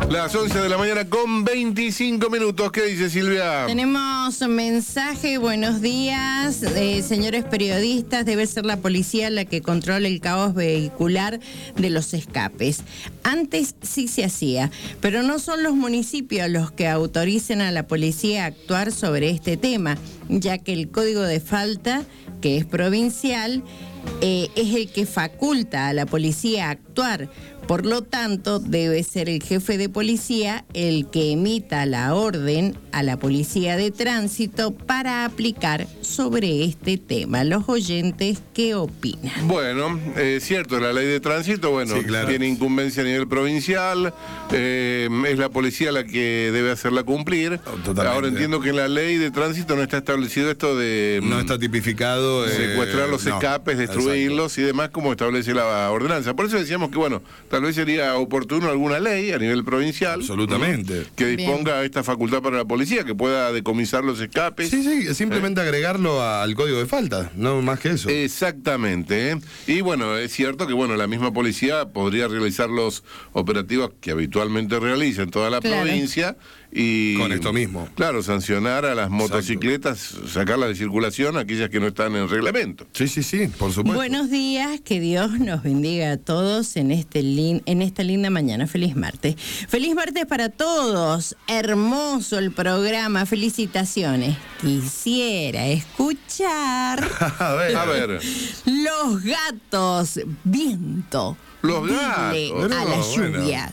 Las 11 de la mañana con 25 minutos. ¿Qué dice Silvia? Tenemos un mensaje. Buenos días, señores periodistas. Debe ser la policía la que controla el caos vehicular de los escapes. Antes sí se hacía, pero no son los municipios los que autoricen a la policía a actuar sobre este tema, ya que el código de falta, que es provincial, es el que faculta a la policía a actuar. Por lo tanto, debe ser el jefe de policía el que emita la orden a la policía de tránsito para aplicar sobre este tema. Los oyentes, ¿qué opinan? Bueno, cierto, la ley de tránsito, bueno, sí, claro, tiene incumbencia a nivel provincial, es la policía la que debe hacerla cumplir. Totalmente. Ahora entiendo que en la ley de tránsito no está establecido esto de... No está tipificado... secuestrar los escapes, destruirlos, exacto, y demás, como establece la ordenanza. Por eso decíamos que, bueno, tal vez sería oportuno alguna ley a nivel provincial. Absolutamente. Que disponga esta facultad para la policía, que pueda decomisar los escapes. Sí, simplemente agregarlo al código de falta, no más que eso. Exactamente. Y bueno, es cierto que bueno, la misma policía podría realizar los operativos que habitualmente realiza en toda la provincia. Y con esto mismo. Claro, sancionar a las motocicletas, exacto, sacarlas de circulación, aquellas que no están en reglamento. Sí, por supuesto. Buenos días, que Dios nos bendiga a todos en esta linda mañana. Feliz martes. Feliz martes para todos. Hermoso el programa. Felicitaciones. Quisiera escuchar a ver. Los gatos, viento. Los gatos. A la lluvia.